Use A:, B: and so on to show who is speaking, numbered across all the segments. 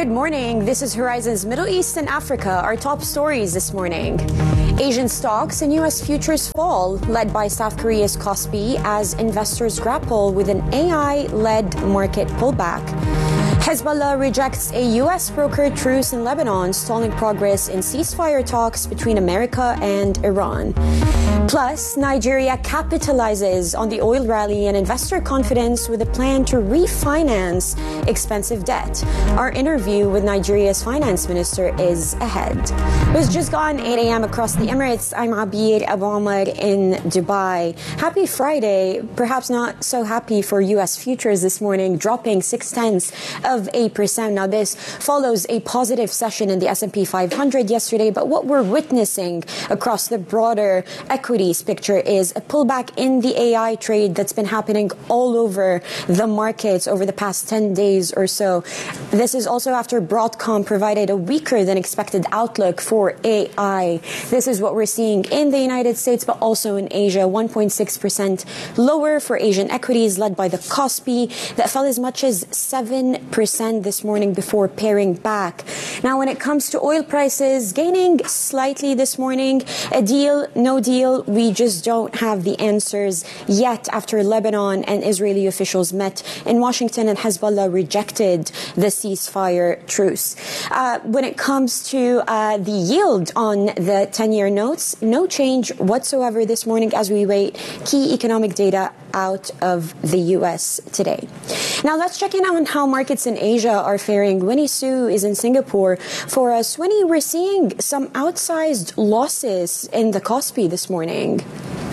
A: Good morning. This is Horizon's Middle East and Africa, our top stories this morning. Asian stocks and U.S. futures fall, led by South Korea's Kospi as investors grapple with an AI-led market pullback. Hezbollah rejects a U.S. brokered truce in Lebanon, stalling progress in ceasefire talks between America and Iran. Plus, Nigeria capitalizes on the oil rally and investor confidence with a plan to refinance expensive debt. Our interview with Nigeria's finance minister is ahead. It's just gone 8 a.m. across the Emirates. I'm Abir Abu Omar in Dubai. Happy Friday. Perhaps not so happy for U.S. futures this morning, dropping 0.6%. Now, this follows a positive session in the S&P 500 yesterday, but what we're witnessing across the broader equities picture is a pullback in the AI trade that's been happening all over the markets over the past 10 days or so. This is also after Broadcom provided a weaker than expected outlook for AI. This is what we're seeing in the United States, but also in Asia. 1.6% lower for Asian equities, led by the Kospi that fell as much as 7% this morning before paring back. Now, when it comes to oil prices, gaining slightly this morning. A deal, no deal, we just don't have the answers yet after Lebanon and Israeli officials met in Washington and Hezbollah rejected the ceasefire truce. When it comes to the yield on the 10-year notes, no change whatsoever this morning as we wait key economic data out of the U.S. today. Now, let's check in on how markets in Asia are faring. Winnie Su is in Singapore for us. Winnie, we're seeing some outsized losses in the Kospi this morning.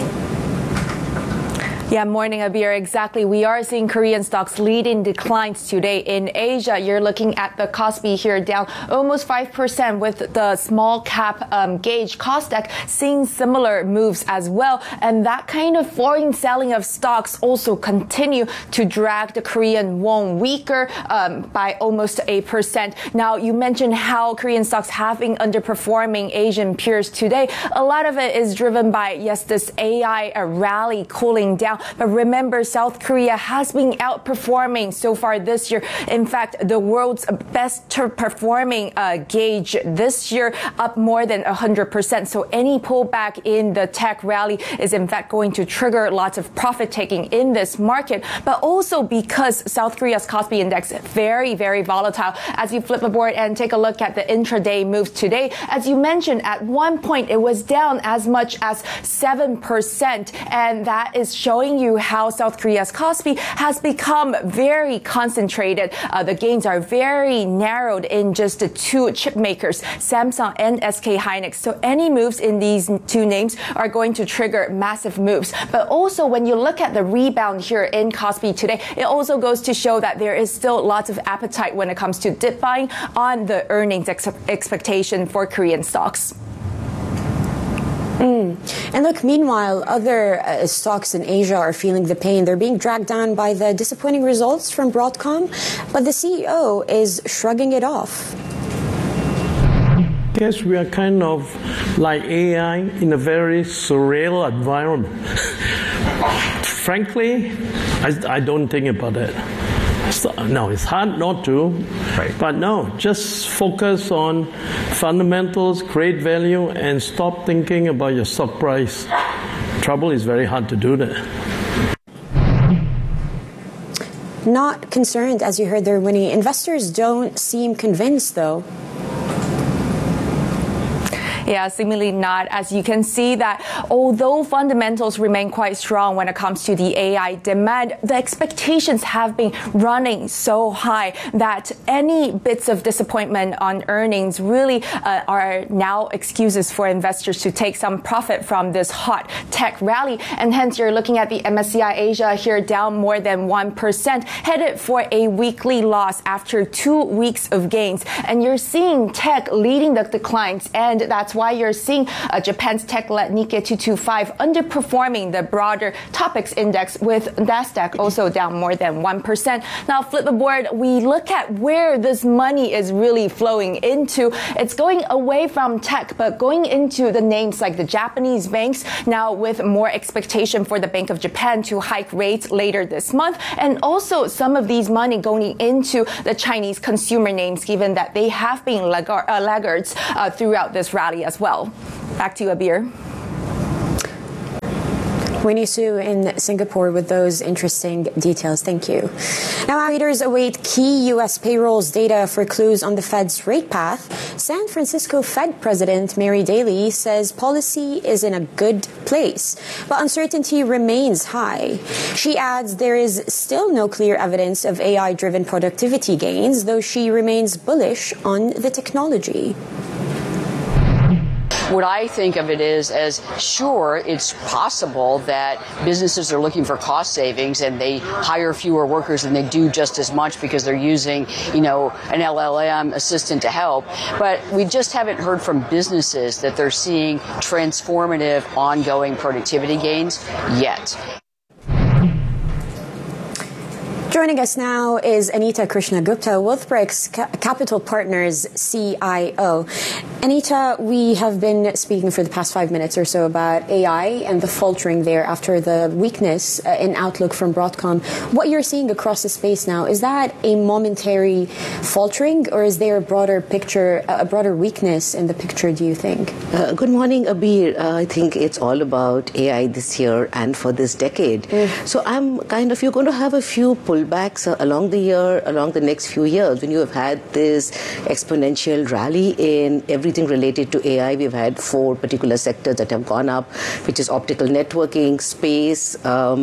B: Yeah, morning, Abir. Exactly. We are seeing Korean stocks leading declines today. In Asia, you're looking at the Kospi here down almost 5% with the small cap gauge Kosdaq seeing similar moves as well. And that kind of foreign selling of stocks also continue to drag the Korean won weaker by almost 8%. Now, you mentioned how Korean stocks have been underperforming Asian peers today. A lot of it is driven by, yes, this AI rally cooling down. But remember, South Korea has been outperforming so far this year. In fact, the world's best performing gauge this year, up more than 100%. So any pullback in the tech rally is in fact going to trigger lots of profit taking in this market. But also because South Korea's Kospi index is very, very volatile. As you flip aboard and take a look at the intraday moves today, as you mentioned, at one point it was down as much as 7%. And that is showing you how South Korea's Kospi has become very concentrated. The gains are very narrowed in just the two chip makers, Samsung and SK Hynix. So any moves in these two names are going to trigger massive moves. But also when you look at the rebound here in Kospi today, it also goes to show that there is still lots of appetite when it comes to dip buying on the earnings expectation for Korean stocks.
A: And look, meanwhile, other stocks in Asia are feeling the pain. They're being dragged down by the disappointing results from Broadcom, but the CEO is shrugging it off.
C: Yes, we are kind of like AI in a very surreal environment. Frankly, I don't think about it. No, it's hard not to, right. But no, just focus on fundamentals, create value, and stop thinking about your stock price. Trouble is very hard to do that.
A: Not concerned, as you heard there, Winnie. Investors don't seem convinced, though.
B: Yeah, seemingly not. As you can see that although fundamentals remain quite strong when it comes to the AI demand, the expectations have been running so high that any bits of disappointment on earnings really are now excuses for investors to take some profit from this hot tech rally. And hence you're looking at the MSCI Asia here down more than 1%, headed for a weekly loss after 2 weeks of gains. And you're seeing tech leading the declines, and that's why you're seeing Japan's tech-led Nikkei 225 underperforming the broader Topix index, with Nasdaq also down more than 1%. Now, flip the board, we look at where this money is really flowing into. It's going away from tech, but going into the names like the Japanese banks, now with more expectation for the Bank of Japan to hike rates later this month, and also some of these money going into the Chinese consumer names, given that they have been laggards throughout this rally as well. Back to you, Abir.
A: Winnie Su in Singapore with those interesting details. Thank you. Now, traders await key U.S. payrolls data for clues on the Fed's rate path. San Francisco Fed President Mary Daly says policy is in a good place, but uncertainty remains high. She adds there is still no clear evidence of AI-driven productivity gains, though she remains bullish on the technology.
D: What I think of it is as, sure, it's possible that businesses are looking for cost savings and they hire fewer workers and they do just as much because they're using, an LLM assistant to help. But we just haven't heard from businesses that they're seeing transformative ongoing productivity gains yet.
A: Joining us now is Anita Krishnagupta, Wealthbricks Capital Partners CIO. Anita, we have been speaking for the past 5 minutes or so about AI and the faltering there after the weakness in outlook from Broadcom. What you're seeing across the space now, is that a momentary faltering, or is there a broader picture, a broader weakness in the picture, do you think?
E: Good morning, Abir. I think it's all about AI this year and for this decade. So you're going to have a few pullbacks along the year, along the next few years. When you have had this exponential rally in everything related to AI, we've had 4 particular sectors that have gone up, which is optical networking, space,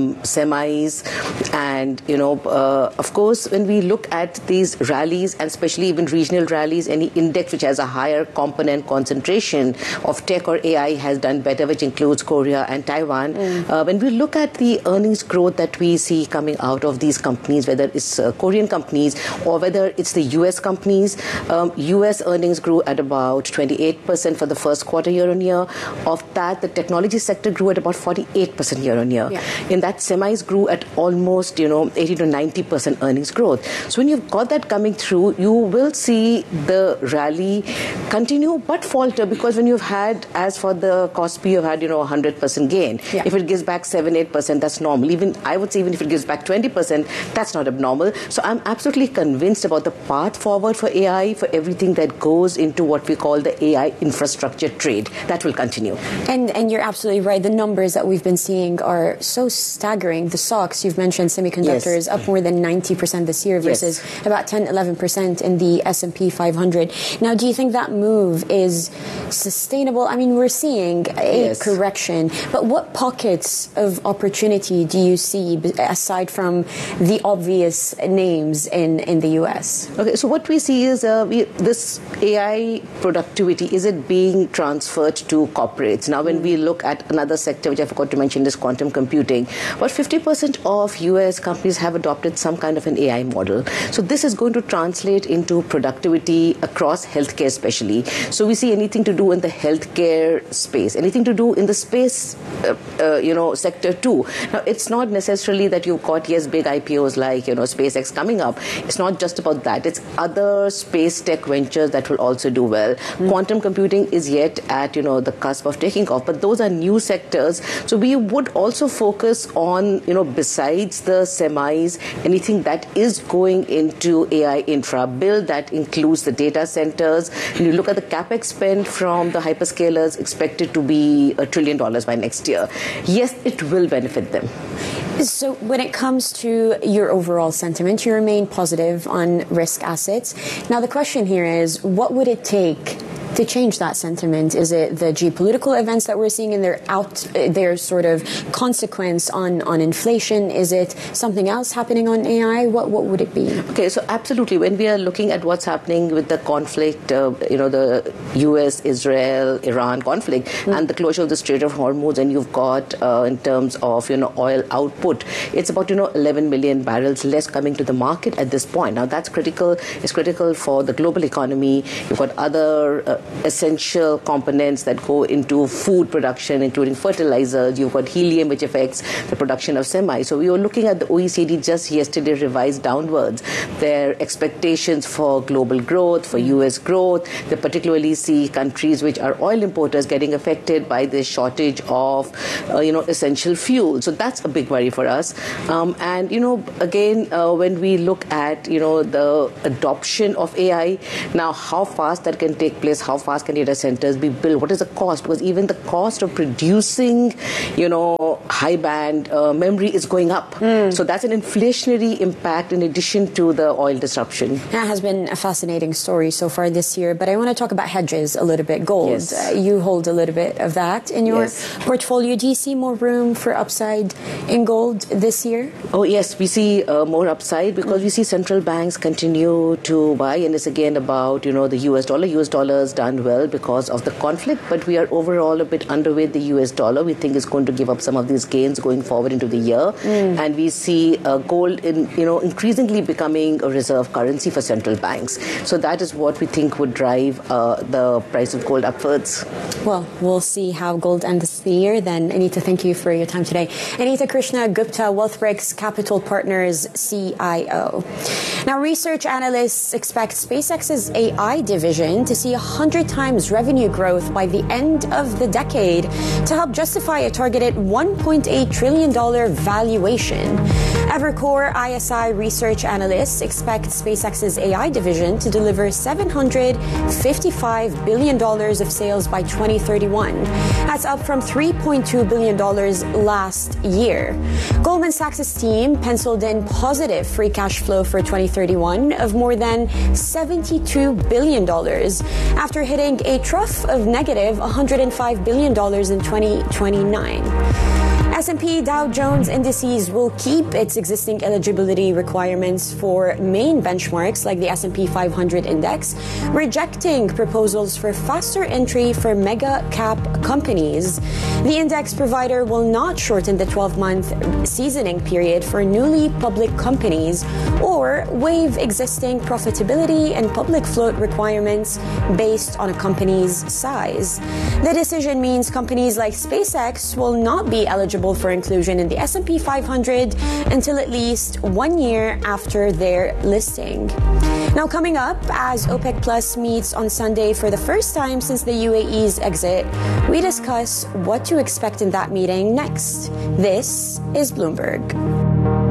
E: semis, and, of course, when we look at these rallies, and especially even regional rallies, any index which has a higher component concentration of tech or AI has done better, which includes Korea and Taiwan. When we look at the earnings growth that we see coming out of these companies, whether it's Korean companies or whether it's the U.S. companies, U.S. earnings grew at about 28% for the first quarter year-on-year. Of that, the technology sector grew at about 48% year-on-year. Yeah. In that, semis grew at almost, 80 to 90% earnings growth. So when you've got that coming through, you will see the rally continue but falter, because when you've had, as for the Kospi, you've had, 100% gain. Yeah. If it gives back 7-8%, that's normal. I would say even if it gives back 20%, that's not abnormal. So I'm absolutely convinced about the path forward for AI, for everything that goes into what we call the AI infrastructure trade. That will continue.
A: And you're absolutely right. The numbers that we've been seeing are so staggering. The stocks, you've mentioned semiconductors, up more than 90% this year versus about 10-11% in the S&P 500. Now, do you think that move is sustainable? I mean, we're seeing a correction, but what pockets of opportunity do you see aside from the obvious names in the U.S.?
E: Okay, so what we see is this AI productivity, is it being transferred to corporates? Now, when we look at another sector, which I forgot to mention, is quantum computing. About 50% of U.S. companies have adopted some kind of an AI model. So this is going to translate into productivity across healthcare especially. So we see anything to do in the healthcare space, anything to do in the space sector too. Now, it's not necessarily that you've got, big IPOs like, SpaceX coming up. It's not just about that. It's other space tech ventures that will also do well. Quantum computing is yet at, the cusp of taking off, but those are new sectors. So we would also focus on, besides the semis, anything that is going into AI infra build that includes the data centers. When you look at the capex spend from the hyperscalers, expected to be $1 trillion by next year. Yes, it will benefit them.
A: So when it comes to your overall sentiment, you remain positive on risk assets. Now, the question here is, what would it take to change that sentiment? Is it the geopolitical events that we're seeing and their sort of consequence on inflation? Is it something else happening on AI? What would it be?
E: Okay, so absolutely. When we are looking at what's happening with the conflict, the U.S., Israel, Iran conflict, and the closure of the Strait of Hormuz, and you've got in terms of oil output put, it's about 11 million barrels less coming to the market at this point. Now that's critical. It's critical for the global economy. You've got other essential components that go into food production, including fertilizers. You've got helium, which affects the production of semi. So we were looking at the OECD just yesterday revised downwards their expectations for global growth, for U.S. growth. They particularly see countries which are oil importers getting affected by this shortage of, essential fuel. So that's a big worry for us. And, again, when we look at, the adoption of AI, now how fast that can take place, how fast can data centers be built, what is the cost? Because even the cost of producing, high band memory is going up. So that's an inflationary impact in addition to the oil disruption.
A: That has been a fascinating story so far this year, but I want to talk about hedges a little bit. Gold.
E: Yes.
A: You hold a little bit of that in your portfolio. Do you see more room for upside in gold this year?
E: Oh, yes, we see more upside because we see central banks continue to buy, and it's again about, the US dollar. US dollar has done well because of the conflict, but we are overall a bit underweight the US dollar. We think it's going to give up some of these gains going forward into the year. And we see gold increasingly becoming a reserve currency for central banks. So that is what we think would drive the price of gold upwards.
A: Well, we'll see how gold ends the year then. Anita, thank you for your time today. Anita Krishna Gupta, WealthBricks Capital Partners CIO. Now, research analysts expect SpaceX's AI division to see 100 times revenue growth by the end of the decade to help justify a targeted $1.8 trillion valuation. Evercore ISI research analysts expect SpaceX's AI division to deliver $755 billion of sales by 2031. That's up from $3.2 billion last year. Goldman Sachs' team penciled in positive free cash flow for 2031 of more than $72 billion after hitting a trough of negative $105 billion in 2029. S&P Dow Jones Indices will keep its existing eligibility requirements for main benchmarks like the S&P 500 index, rejecting proposals for faster entry for mega cap companies. The index provider will not shorten the 12-month seasoning period for newly public companies or waive existing profitability and public float requirements based on a company's size. The decision means companies like SpaceX will not be eligible for inclusion in the S&P 500 until at least 1 year after their listing. Now, coming up, as OPEC Plus meets on Sunday for the first time since the UAE's exit, we discuss what to expect in that meeting next. This is Bloomberg.